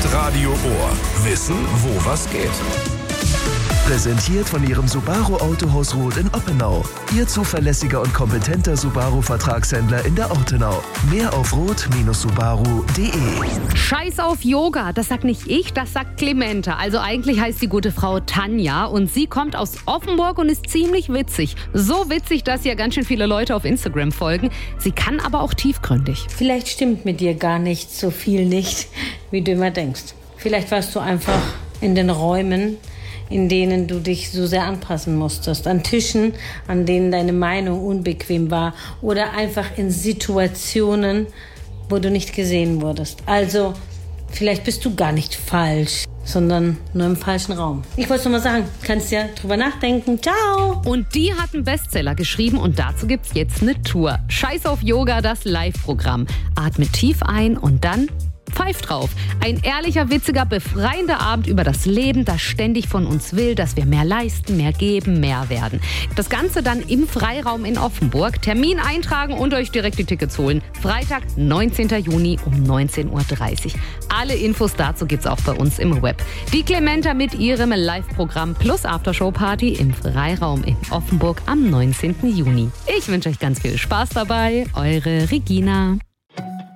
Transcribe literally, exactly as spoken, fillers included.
Radio Ohr. Wissen, wo was geht. Präsentiert von Ihrem Subaru Autohaus Roth in Oppenau. Ihr zuverlässiger und kompetenter Subaru-Vertragshändler in der Ortenau. Mehr auf roth Subaru punkt de. Scheiß auf Yoga, das sagt nicht ich, das sagt Clementa. Also eigentlich heißt die gute Frau Tanja und sie kommt aus Offenburg und ist ziemlich witzig. So witzig, dass ihr ganz schön viele Leute auf Instagram folgen. Sie kann aber auch tiefgründig. Vielleicht stimmt mit dir gar nicht so viel nicht, wie du immer denkst. Vielleicht warst du einfach in den Räumen, in denen du dich so sehr anpassen musstest. An Tischen, an denen deine Meinung unbequem war. Oder einfach in Situationen, wo du nicht gesehen wurdest. Also, vielleicht bist du gar nicht falsch, sondern nur im falschen Raum. Ich wollte es nur mal sagen, kannst ja drüber nachdenken. Ciao! Und die hat einen Bestseller geschrieben und dazu gibt's jetzt eine Tour. Scheiß auf Yoga, das Live-Programm. Atme tief ein und dann pfeif drauf. Ein ehrlicher, witziger, befreiender Abend über das Leben, das ständig von uns will, dass wir mehr leisten, mehr geben, mehr werden. Das Ganze dann im Freiraum in Offenburg. Termin eintragen und euch direkt die Tickets holen. Freitag, neunzehnten Juni um neunzehn Uhr dreißig. Alle Infos dazu gibt's auch bei uns im Web. Die Clementa mit ihrem Live-Programm plus Aftershow-Party im Freiraum in Offenburg am neunzehnten Juni. Ich wünsche euch ganz viel Spaß dabei. Eure Regina.